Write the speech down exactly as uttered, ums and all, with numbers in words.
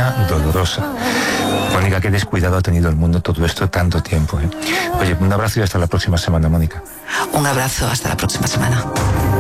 agonía dolorosa. Mónica, qué descuidado ha tenido el mundo todo esto tanto tiempo, ¿eh? Oye, un abrazo y hasta la próxima semana, Mónica. Un abrazo, hasta la próxima semana.